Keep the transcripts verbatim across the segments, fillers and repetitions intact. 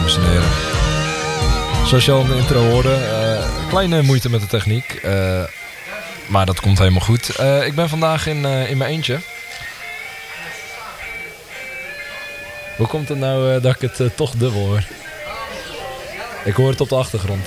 dames en heren. Zoals je al in de intro hoorde, uh, kleine moeite met de techniek. Uh, maar dat komt helemaal goed. Uh, ik ben vandaag in, uh, in mijn eentje. Hoe komt het nou uh, dat ik het uh, toch dubbel hoor? Ik hoor het op de achtergrond.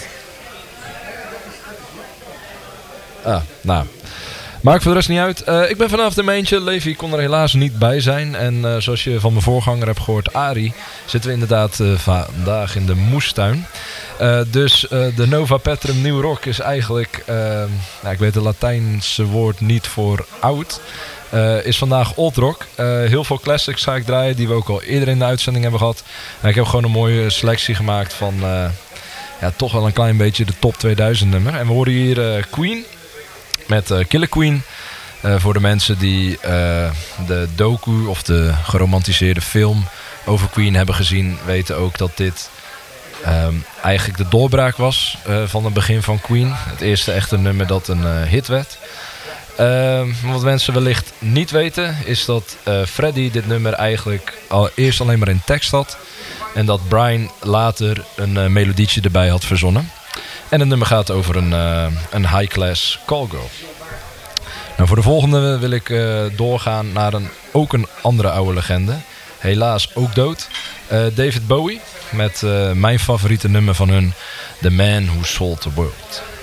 Ah, nou... Maakt voor de rest niet uit. Uh, ik ben vanavond in mijn eentje. Levi kon er helaas niet bij zijn. En uh, zoals je van mijn voorganger hebt gehoord, Arie, zitten we inderdaad uh, vandaag in de moestuin. Uh, dus uh, de Nova Petrum New Rock is eigenlijk, uh, nou, ik weet het Latijnse woord niet voor oud, uh, is vandaag old rock. Uh, heel veel classics ga ik draaien, die we ook al eerder in de uitzending hebben gehad. En ik heb gewoon een mooie selectie gemaakt van uh, ja, toch wel een klein beetje de top tweeduizend nummer. En we horen hier uh, Queen. Met uh, Killer Queen. Uh, voor de mensen die uh, de docu of de geromantiseerde film over Queen hebben gezien, weten ook dat dit um, eigenlijk de doorbraak was uh, van het begin van Queen. Het eerste echte nummer dat een uh, hit werd. Uh, wat mensen wellicht niet weten is dat uh, Freddie dit nummer eigenlijk al eerst alleen maar in tekst had. En dat Brian later een uh, melodietje erbij had verzonnen. En het nummer gaat over een, uh, een high-class callgirl. Nou, voor de volgende wil ik uh, doorgaan naar een, ook een andere oude legende. Helaas ook dood. Uh, David Bowie met uh, mijn favoriete nummer van hun. The Man Who Sold the World.